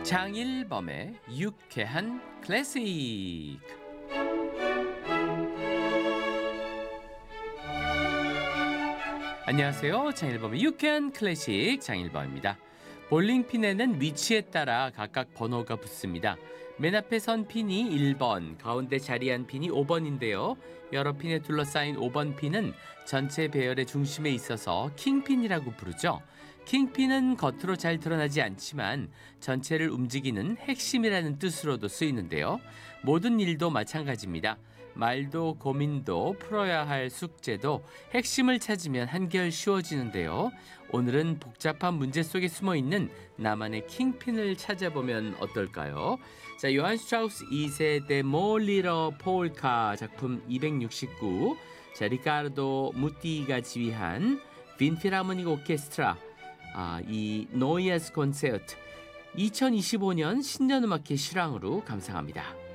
장일범의 유쾌한 클래식. 안녕하세요. 장일범의 유쾌한 클래식 장일범입니다. 볼링핀에는 위치에 따라 각각 번호가 붙습니다. 맨 앞에 선 핀이 1번, 가운데 자리한 핀이 5번인데요. 여러 핀에 둘러싸인 5번 핀은 전체 배열의 중심에 있어서 킹핀이라고 부르죠. 킹핀은 겉으로 잘 드러나지 않지만 전체를 움직이는 핵심이라는 뜻으로도 쓰이는데요. 모든 일도 마찬가지입니다. 말도 고민도 풀어야 할 숙제도 핵심을 찾으면 한결 쉬워지는데요. 오늘은 복잡한 문제 속에 숨어있는 나만의 킹핀을 찾아보면 어떨까요? 자, 요한 슈트라우스 2세 데몰리러 폴카 작품 269, 자, 리카르도 무띠가 지휘한 빈필하모닉 오케스트라, 이 노이아스 콘체르트, 2025년 신년음악회 실황으로 감상합니다.